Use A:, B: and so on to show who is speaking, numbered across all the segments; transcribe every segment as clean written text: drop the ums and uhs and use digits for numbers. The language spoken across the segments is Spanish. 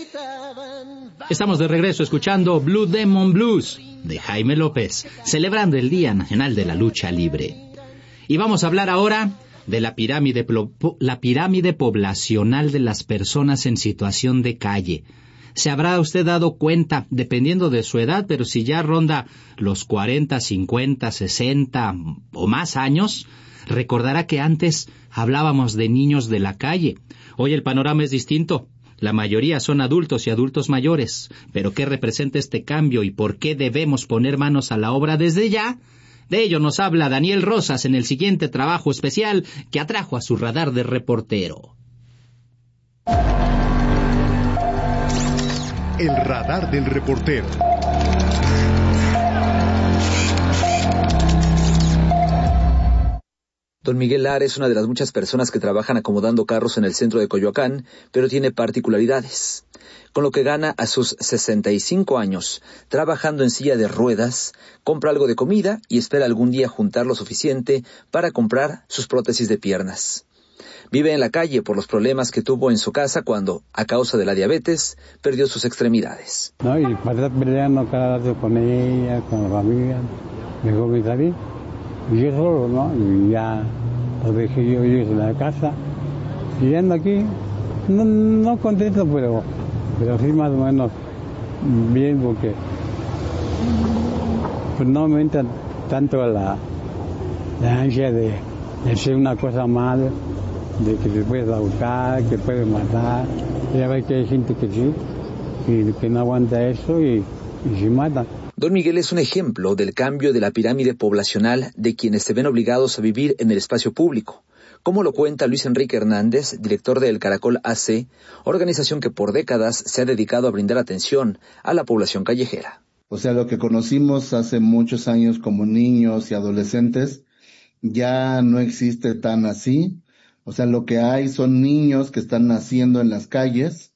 A: Estamos de regreso escuchando Blue Demon Blues de Jaime López, celebrando el Día Nacional de la Lucha Libre. Y vamos a hablar ahora de la pirámide poblacional de las personas en situación de calle. Se habrá usted dado cuenta, dependiendo de su edad, pero si ya ronda los 40, 50, 60 o más años, recordará que antes hablábamos de niños de la calle. Hoy el panorama es distinto. La mayoría son adultos y adultos mayores. ¿Pero qué representa este cambio y por qué debemos poner manos a la obra desde ya? De ello nos habla Daniel Rosas en el siguiente trabajo especial que atrajo a su radar de reportero.
B: El radar del reportero.
C: Don Miguel Lara es una de las muchas personas que trabajan acomodando carros en el centro de Coyoacán, pero tiene particularidades. Con lo que gana a sus 65 años, trabajando en silla de ruedas, compra algo de comida y espera algún día juntar lo suficiente para comprar sus prótesis de piernas. Vive en la calle por los problemas que tuvo en su casa cuando, a causa de la diabetes, perdió sus extremidades.
D: No, y para estar peleando cada rato con ella, con la familia, mejor me salí. Y yo solo, ¿no? Y ya lo dejé yo en la casa. Y ando aquí, no contento, pero sí más o menos bien, porque pues no me entra tanto la ansia de hacer una cosa mal, de que te puedes ahogar, que puedes matar. Ya ves que hay gente que sí, y que no aguanta eso y se mata.
C: Don Miguel es un ejemplo del cambio de la pirámide poblacional de quienes se ven obligados a vivir en el espacio público, como lo cuenta Luis Enrique Hernández, director del Caracol AC, organización que por décadas se ha dedicado a brindar atención a la población callejera.
E: O sea, lo que conocimos hace muchos años como niños y adolescentes ya no existe tan así. O sea, lo que hay son niños que están naciendo en las calles,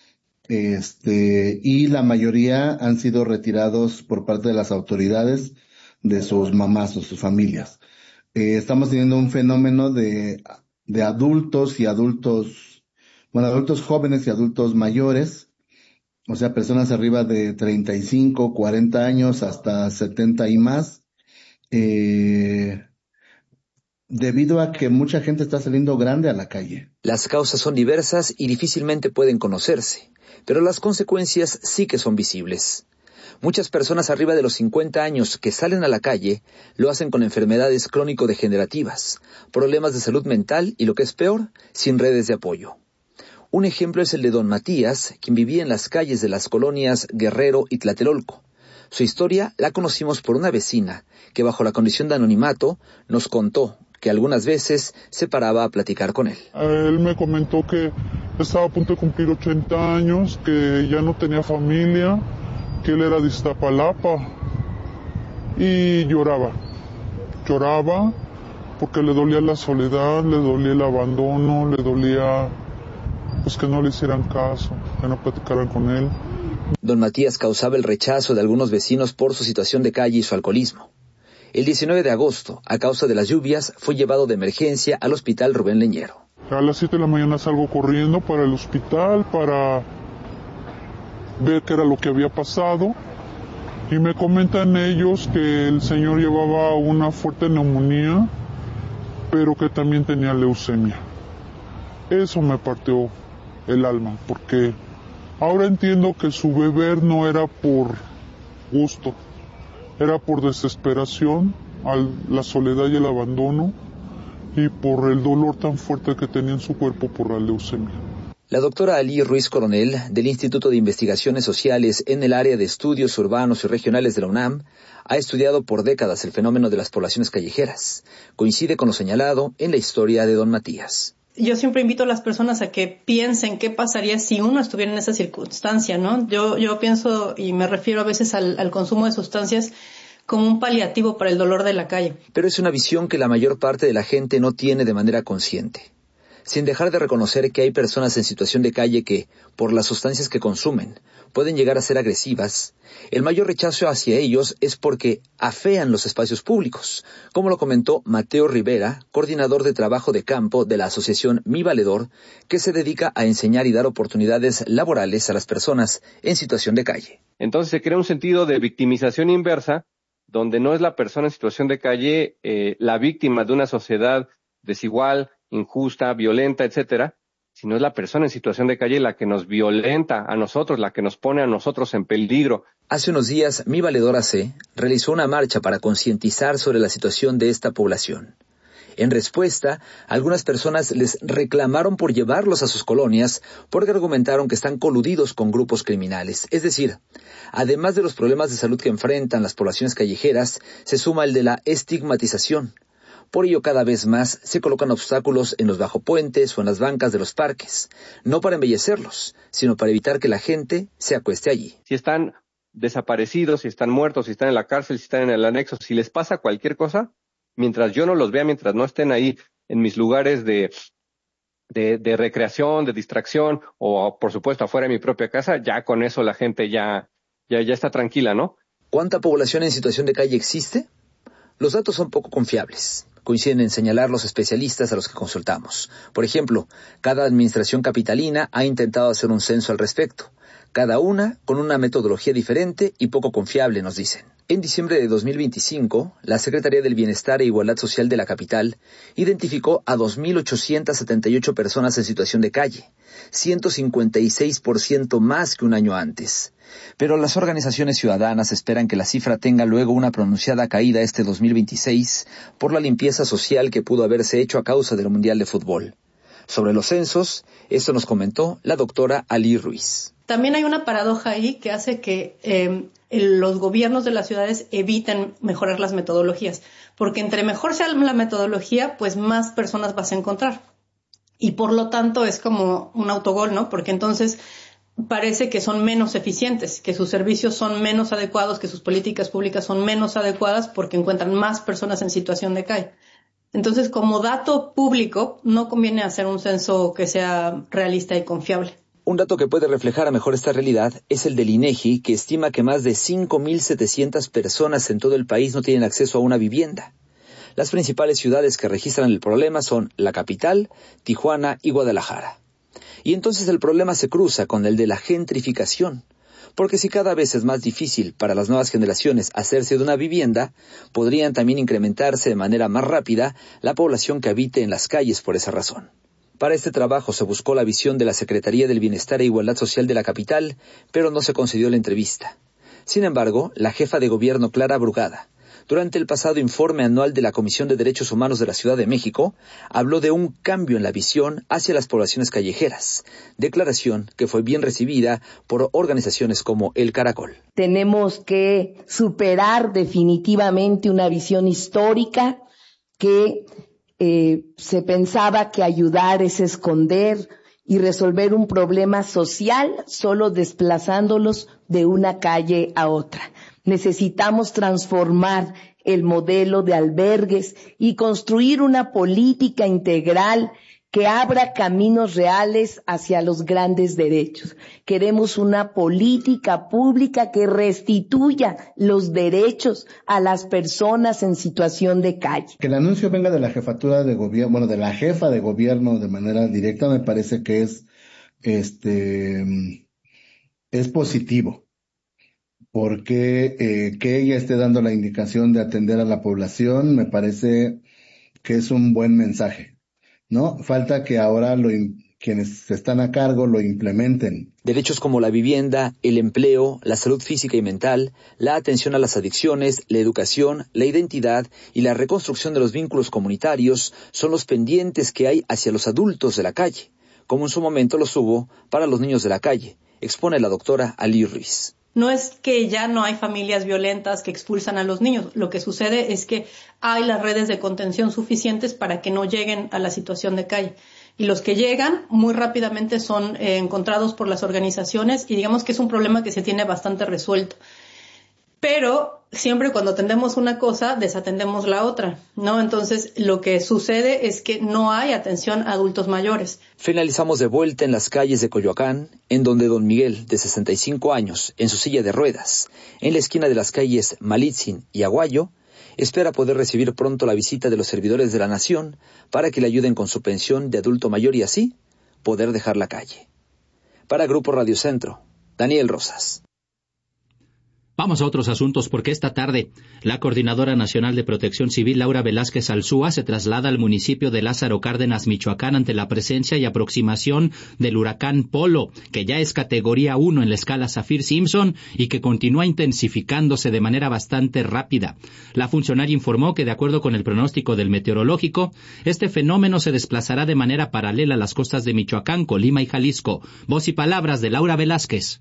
E: y la mayoría han sido retirados por parte de las autoridades de sus mamás o sus familias. Estamos teniendo un fenómeno de adultos y adultos jóvenes y adultos mayores, o sea, personas arriba de 35, 40 años hasta 70 y más, debido a que mucha gente está saliendo grande a la calle.
C: Las causas son diversas y difícilmente pueden conocerse, pero las consecuencias sí que son visibles. Muchas personas arriba de los 50 años que salen a la calle lo hacen con enfermedades crónico-degenerativas, problemas de salud mental y, lo que es peor, sin redes de apoyo. Un ejemplo es el de don Matías, quien vivía en las calles de las colonias Guerrero y Tlatelolco. Su historia la conocimos por una vecina que, bajo la condición de anonimato, nos contó que algunas veces se paraba a platicar con él.
F: Él me comentó que estaba a punto de cumplir 80 años, que ya no tenía familia, que él era de Iztapalapa, y lloraba porque le dolía la soledad, le dolía el abandono, le dolía pues que no le hicieran caso, que no platicaran con él.
C: Don Matías causaba el rechazo de algunos vecinos por su situación de calle y su alcoholismo. El 19 de agosto, a causa de las lluvias, fue llevado de emergencia al hospital Rubén Leñero.
F: A las 7 de la mañana salgo corriendo para el hospital para ver qué era lo que había pasado, y me comentan ellos que el señor llevaba una fuerte neumonía, pero que también tenía leucemia. Eso me partió el alma, porque ahora entiendo que su beber no era por gusto, era por desesperación, la soledad y el abandono, y por el dolor tan fuerte que tenía en su cuerpo por la leucemia.
C: La doctora Alí Ruiz Coronel, del Instituto de Investigaciones Sociales en el área de Estudios Urbanos y Regionales de la UNAM, ha estudiado por décadas el fenómeno de las poblaciones callejeras. Coincide con lo señalado en la historia de don Matías.
G: Yo siempre invito a las personas a que piensen qué pasaría si uno estuviera en esa circunstancia, ¿no? Yo pienso, y me refiero a veces al consumo de sustancias, como un paliativo para el dolor de la calle.
C: Pero es una visión que la mayor parte de la gente no tiene de manera consciente. sin dejar de reconocer que hay personas en situación de calle que, por las sustancias que consumen, pueden llegar a ser agresivas, el mayor rechazo hacia ellos es porque afean los espacios públicos, como lo comentó Mateo Rivera, coordinador de trabajo de campo de la asociación Mi Valedor, que se dedica a enseñar y dar oportunidades laborales a las personas en situación de calle.
H: Entonces se crea un sentido de victimización inversa, donde no es la persona en situación de calle la víctima de una sociedad desigual, injusta, violenta, etcétera, sino es la persona en situación de calle la que nos violenta a nosotros, la que nos pone a nosotros en peligro.
C: Hace unos días, Mi Valedor AC realizó una marcha para concientizar sobre la situación de esta población. En respuesta, algunas personas les reclamaron por llevarlos a sus colonias porque argumentaron que están coludidos con grupos criminales. Es decir, además de los problemas de salud que enfrentan las poblaciones callejeras, se suma el de la estigmatización. Por ello, cada vez más se colocan obstáculos en los bajopuentes o en las bancas de los parques, no para embellecerlos, sino para evitar que la gente se acueste allí.
H: Si están desaparecidos, si están muertos, si están en la cárcel, si están en el anexo, si les pasa cualquier cosa, mientras yo no los vea, mientras no estén ahí en mis lugares de recreación, de distracción, o por supuesto afuera de mi propia casa, ya con eso la gente ya está tranquila, ¿no?
C: ¿Cuánta población en situación de calle existe? Los datos son poco confiables. Coinciden en señalar los especialistas a los que consultamos. Por ejemplo, cada administración capitalina ha intentado hacer un censo al respecto, cada una con una metodología diferente y poco confiable, nos dicen. En diciembre de 2025, la Secretaría del Bienestar e Igualdad Social de la capital identificó a 2.878 personas en situación de calle, 156% más que un año antes. Pero las organizaciones ciudadanas esperan que la cifra tenga luego una pronunciada caída este 2026 por la limpieza social que pudo haberse hecho a causa del Mundial de Fútbol. Sobre los censos, esto nos comentó la doctora Ali Ruiz.
G: También hay una paradoja ahí que hace que los gobiernos de las ciudades eviten mejorar las metodologías, porque entre mejor sea la metodología, pues más personas vas a encontrar. Y por lo tanto es como un autogol, ¿no? Porque entonces parece que son menos eficientes, que sus servicios son menos adecuados, que sus políticas públicas son menos adecuadas porque encuentran más personas en situación de calle. Entonces, como dato público, no conviene hacer un censo que sea realista y confiable.
C: Un dato que puede reflejar a mejor esta realidad es el del INEGI, que estima que más de 5.700 personas en todo el país no tienen acceso a una vivienda. Las principales ciudades que registran el problema son la capital, Tijuana y Guadalajara. Y entonces el problema se cruza con el de la gentrificación, porque si cada vez es más difícil para las nuevas generaciones hacerse de una vivienda, podrían también incrementarse de manera más rápida la población que habite en las calles por esa razón. Para este trabajo se buscó la visión de la Secretaría del Bienestar e Igualdad Social de la capital, pero no se concedió la entrevista. Sin embargo, la jefa de gobierno Clara Brugada, durante el pasado informe anual de la Comisión de Derechos Humanos de la Ciudad de México, habló de un cambio en la visión hacia las poblaciones callejeras, declaración que fue bien recibida por organizaciones como El Caracol.
I: Tenemos que superar definitivamente una visión histórica que se pensaba que ayudar es esconder y resolver un problema social solo desplazándolos de una calle a otra. Necesitamos transformar el modelo de albergues y construir una política integral que abra caminos reales hacia los grandes derechos. Queremos una política pública que restituya los derechos a las personas en situación de calle.
E: Que el anuncio venga de la jefatura de gobierno, bueno, de la jefa de gobierno de manera directa, me parece que es positivo. Porque que ella esté dando la indicación de atender a la población, me parece que es un buen mensaje, ¿no? Falta que ahora quienes están a cargo lo implementen.
C: Derechos como la vivienda, el empleo, la salud física y mental, la atención a las adicciones, la educación, la identidad y la reconstrucción de los vínculos comunitarios son los pendientes que hay hacia los adultos de la calle, como en su momento los hubo para los niños de la calle, expone la doctora Ali Ruiz.
G: No es que ya no hay familias violentas que expulsan a los niños. Lo que sucede es que hay las redes de contención suficientes para que no lleguen a la situación de calle. Y los que llegan muy rápidamente son encontrados por las organizaciones y digamos que es un problema que se tiene bastante resuelto. Pero siempre cuando atendemos una cosa, desatendemos la otra, ¿no? Entonces, lo que sucede es que no hay atención a adultos mayores.
C: Finalizamos de vuelta en las calles de Coyoacán, en donde don Miguel, de 65 años, en su silla de ruedas, en la esquina de las calles Malitzin y Aguayo, espera poder recibir pronto la visita de los servidores de la nación para que le ayuden con su pensión de adulto mayor y así poder dejar la calle. Para Grupo Radio Centro, Daniel Rosas.
A: Vamos a otros asuntos porque esta tarde la Coordinadora Nacional de Protección Civil, Laura Velázquez Alzúa, se traslada al municipio de Lázaro Cárdenas, Michoacán, ante la presencia y aproximación del huracán Polo, que ya es categoría 1 en la escala Saffir-Simpson y que continúa intensificándose de manera bastante rápida. La funcionaria informó que, de acuerdo con el pronóstico del meteorológico, este fenómeno se desplazará de manera paralela a las costas de Michoacán, Colima y Jalisco. Voz y palabras de Laura Velázquez.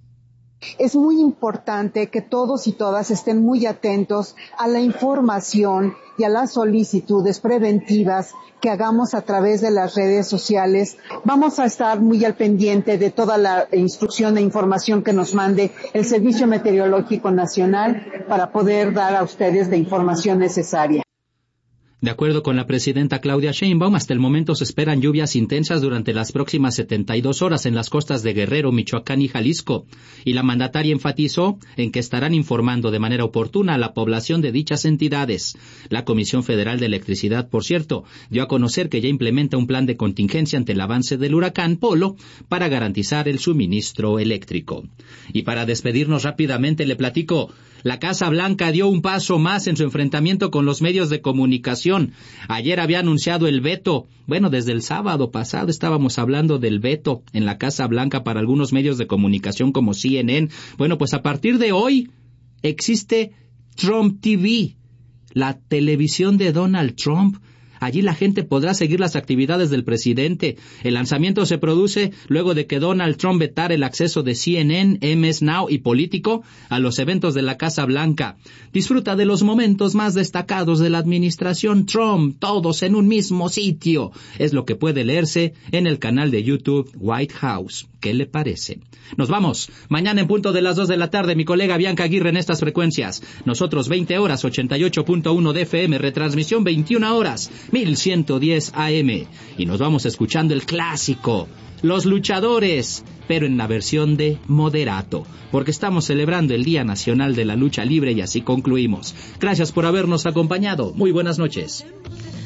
J: Es muy importante que todos y todas estén muy atentos a la información y a las solicitudes preventivas que hagamos a través de las redes sociales. Vamos a estar muy al pendiente de toda la instrucción e información que nos mande el Servicio Meteorológico Nacional para poder dar a ustedes la información necesaria.
A: De acuerdo con la presidenta Claudia Sheinbaum, hasta el momento se esperan lluvias intensas durante las próximas 72 horas en las costas de Guerrero, Michoacán y Jalisco, y la mandataria enfatizó en que estarán informando de manera oportuna a la población de dichas entidades. La Comisión Federal de Electricidad, por cierto, dio a conocer que ya implementa un plan de contingencia ante el avance del huracán Polo para garantizar el suministro eléctrico. Y para despedirnos rápidamente le platico. La Casa Blanca dio un paso más en su enfrentamiento con los medios de comunicación. Ayer había anunciado el veto. Bueno, desde el sábado pasado estábamos hablando del veto en la Casa Blanca para algunos medios de comunicación como CNN. Bueno, pues a partir de hoy existe Trump TV, la televisión de Donald Trump. Allí la gente podrá seguir las actividades del presidente. El lanzamiento se produce luego de que Donald Trump vetara el acceso de CNN, MS Now y Político a los eventos de la Casa Blanca. Disfruta de los momentos más destacados de la administración Trump, todos en un mismo sitio. Es lo que puede leerse en el canal de YouTube White House. ¿Qué le parece? Nos vamos. Mañana en punto de las 2 de la tarde, mi colega Bianca Aguirre en estas frecuencias. Nosotros 20 horas, 88.1 de FM, retransmisión 21 horas, 1110 AM. Y nos vamos escuchando el clásico, Los Luchadores, pero en la versión de moderato, porque estamos celebrando el Día Nacional de la Lucha Libre y así concluimos. Gracias por habernos acompañado. Muy buenas noches.